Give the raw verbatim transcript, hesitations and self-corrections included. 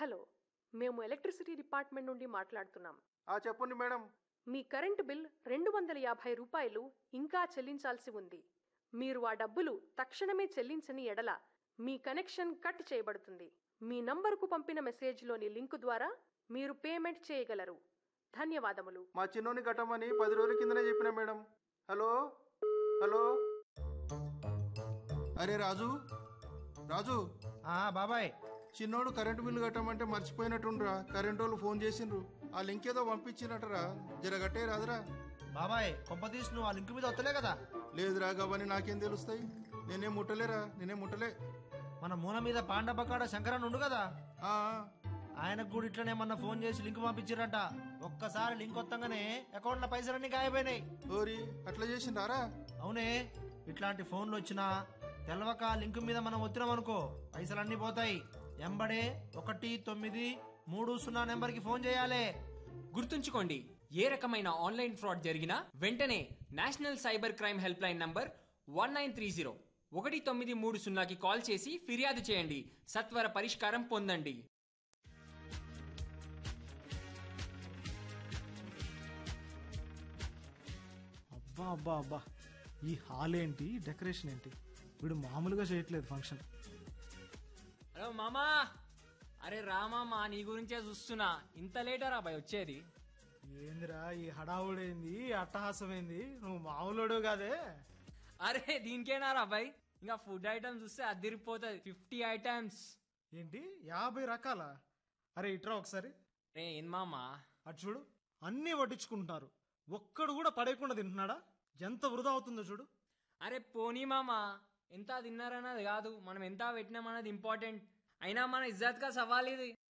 Hello, మేము electricity department నుండి మాట్లాడుతున్నాం. ఆ చెప్పండి మేడం. మీ కరెంటు బిల్ రెండు వందల యాభై రూపాయలు ఇంకా చెల్లించాల్సి ఉంది. మీరు ఆ డబ్బులు తక్షణమే చెల్లించని ఎడల మీ కనెక్షన్ కట్ చేయబడుతుంది. మీ నంబరుకు పంపిన మెసేజ్లోని లింకు ద్వారా మీరు పేమెంట్ చేయగలరు. ధన్యవాదములు. మా చిన్నోని కట్టమని పది రోజుల కిందనే చెప్పిన మేడం. హలో హలో అరే రాజు రాజు ఆ బాబాయ్, చిన్నోడు కరెంటు బిల్లు కట్టమంటే మర్చిపోయినట్టుండ్రా. కరెంటు వాళ్ళు ఫోన్ చేసిండ్రు. ఆ లింక్ ఏదో పంపించినట్టరా, జర కట్టే రాదురా. బాబాయ్ కొంపతీసి నువ్వు ఆ లింక్ మీద వస్తలే కదా? లేదురా, గవని నాకేం తెలుస్తాయి. నేనేం ముట్టలేరా, నేనేం ముట్టలే. మన మూల మీద పాండపకాడ శంకరన్ ఉండు కదా, ఆ ఆయనకు కూడా ఇట్లనే మొన్న ఫోన్ చేసి లింక్ పంపించారట. ఒక్కసారి లింక్ వస్తాగానే అకౌంట్ లో పైసలన్నీ గాయపోయినాయి. ఓరి అట్లా చేసిండారా? అవునే, ఇట్లాంటి ఫోన్లు వచ్చినా తెలవక లింక్ మీద మనం వచ్చినాం అనుకో పైసలన్నీ పోతాయి. ఎంబడే ఒకటి తొమ్మిది మూడు సున్నా నెంబర్ కి ఫోన్ చేయాలి. గుర్తుంచుకోండి, ఏ రకమైన ఆన్లైన్ ఫ్రాడ్ జరిగినా వెంటనే national cyber crime help line number one nine three zero ఒకటి తొమ్మిది మూడు సున్నాకి కాల్ చేసి ఫిర్యాదు చేయండి. సత్వర పరిష్కారం పొందండి. అబ్బా అబ్బా అబ్బా, ఈ హాల్ ఏంటి, డెకరేషన్ ఏంటి, వీడు మామూలుగా చేయట్లేదు ఫంక్షన్. హలో మామా, అరే రామామా, నీ గురించే చూస్తున్నా. ఇంత లేటరా బాయ్ వచ్చేది? ఏందిరా ఈ హడావుడైంది, అట్టహాసం ఏంది, నువ్వు మామూలుడు కాదే. అరే దీనికేనారా బాయ్, ఇంకా ఫుడ్ ఐటమ్స్ చూస్తే అదిరిపోతుంది. Fifty items. ఏంటి యాభై రకాల? అరే ఇట్రా ఒకసారి. రే ఏం మామా, అటు చూడు, అన్నీ వడ్డించుకుంటున్నారు, ఒక్కడు కూడా పడేయకుండా తింటున్నాడా? ఎంత వృధా అవుతుందో చూడు. అరే పోనీ మామా, ఎంత తిన్నారన్నది కాదు, మనం ఎంత పెట్టినామన్నది ఇంపార్టెంట్. అయినా మన ఇజ్జత్ కా సవాల్ ఇది.